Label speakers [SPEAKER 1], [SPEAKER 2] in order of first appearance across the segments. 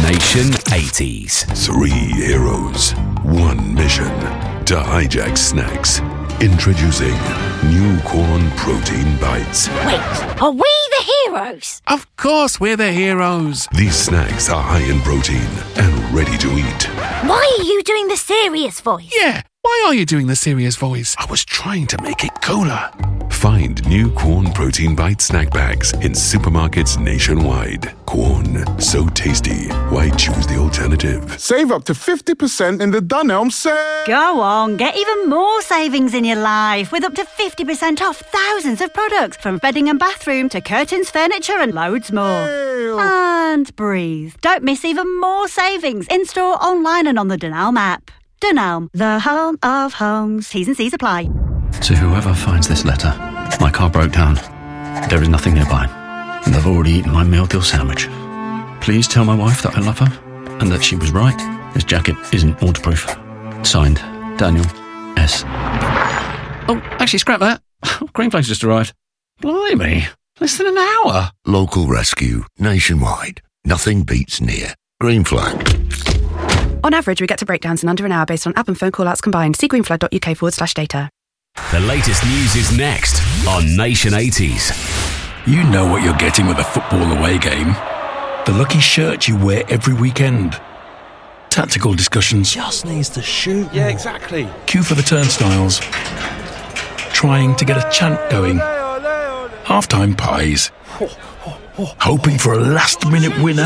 [SPEAKER 1] Nation 80s.
[SPEAKER 2] 3 heroes, 1 mission to hijack snacks. Introducing new Corn Protein Bites.
[SPEAKER 3] Wait, are we the heroes?
[SPEAKER 4] Of course we're the heroes.
[SPEAKER 2] These snacks are high in protein and ready to eat.
[SPEAKER 3] Why are you doing the serious voice?
[SPEAKER 4] Yeah, why are you doing the serious voice? I was trying to make it cooler.
[SPEAKER 2] Find new Corn Protein Bite snack bags in supermarkets nationwide. Corn, so tasty. Why choose the alternative?
[SPEAKER 5] Save up to 50% in the Dunelm sale.
[SPEAKER 6] Go on, get even more savings in your life with up to 50% off thousands of products from bedding and bathroom to curtains, furniture and loads more. And breathe. Don't miss even more savings in-store, online and on the Dunelm app. Dunelm, the home of homes. T's and C's apply.
[SPEAKER 7] To whoever finds this letter, my car broke down. There is nothing nearby, and I've already eaten my meal deal sandwich. Please tell my wife that I love her, and that she was right. This jacket isn't waterproof. Signed, Daniel S. Oh, actually, scrap that. Green flags just arrived. Blimey, less than an hour.
[SPEAKER 8] Local rescue, nationwide. Nothing beats near. Green flag.
[SPEAKER 9] On average, we get to breakdowns in under an hour based on app and phone call-outs combined. See greenflag.uk/data.
[SPEAKER 1] The latest news is next on Nation 80s.
[SPEAKER 10] You know what you're getting with a football away game. The lucky shirt you wear every weekend. Tactical discussions.
[SPEAKER 11] Just needs to shoot.
[SPEAKER 10] Yeah, exactly. Queue for the turnstiles. Trying to get a chant going. Half-time pies. Hoping for a last-minute winner.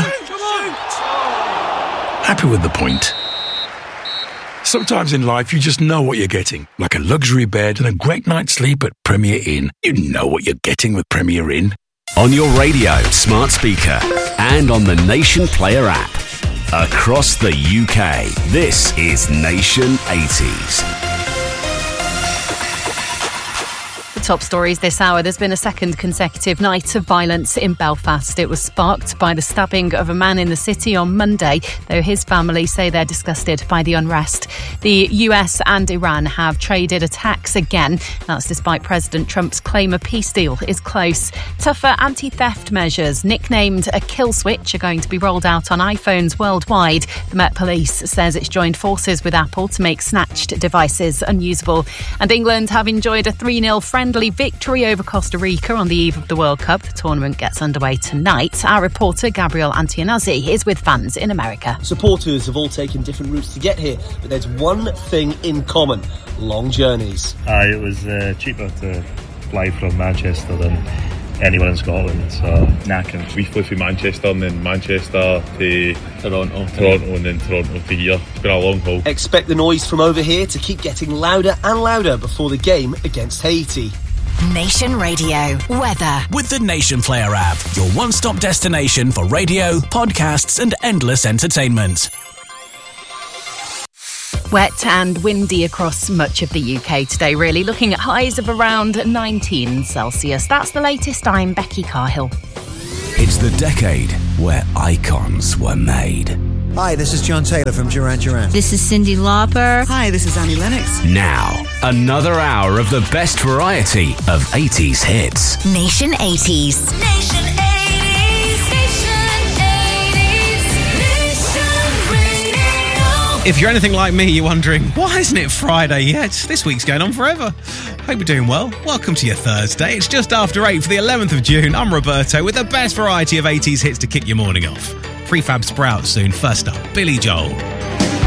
[SPEAKER 10] Happy with the point. Sometimes in life, you just know what you're getting. Like a luxury bed and a great night's sleep at Premier Inn. You know what you're getting with Premier Inn.
[SPEAKER 1] On your radio, smart speaker, and on the Nation Player app. Across the UK, this is Nation 80s.
[SPEAKER 12] Top stories this hour. There's been a second consecutive night of violence in Belfast. It was sparked by the stabbing of a man in the city on Monday, though his family say they're disgusted by the unrest. The US and Iran have traded attacks again. That's despite President Trump's claim a peace deal is close. Tougher anti-theft measures, nicknamed a kill switch, are going to be rolled out on iPhones worldwide. The Met Police says it's joined forces with Apple to make snatched devices unusable. And England have enjoyed a 3-0 friendly victory over Costa Rica on the eve of the World Cup. The tournament gets underway tonight. Our reporter Gabriel Antionazzi is with fans in America.
[SPEAKER 11] Supporters have all taken different routes to get here, but there's one thing in common: long journeys.
[SPEAKER 13] It was cheaper to fly from Manchester than anywhere in Scotland, so knackered.
[SPEAKER 14] We flew from Manchester and then Manchester to Toronto and then Toronto to here. It's been a long haul.
[SPEAKER 11] Expect the noise from over here to keep getting louder and louder before the game against Haiti.
[SPEAKER 15] Nation Radio weather
[SPEAKER 16] with the Nation Player app, your one-stop destination for radio, podcasts and endless entertainment.
[SPEAKER 12] Wet and windy across much of the UK today, really. Looking at highs of around 19 Celsius. That's the latest. I'm Becky Carhill.
[SPEAKER 1] It's the decade where icons were made.
[SPEAKER 17] Hi, this is John Taylor from Duran Duran.
[SPEAKER 18] This is Cyndi Lauper.
[SPEAKER 19] Hi, this is Annie Lennox.
[SPEAKER 1] Now, another hour of the best variety of 80s hits.
[SPEAKER 15] Nation 80s.
[SPEAKER 20] Nation 80s. Nation 80s. Nation Radio.
[SPEAKER 21] If you're anything like me, you're wondering, why isn't it Friday yet? This week's going on forever. Hope you're doing well. Welcome to your Thursday. It's just after 8 for the 11th of June. I'm Roberto with the best variety of 80s hits to kick your morning off. Prefab Sprouts soon. First up, Billy Joel.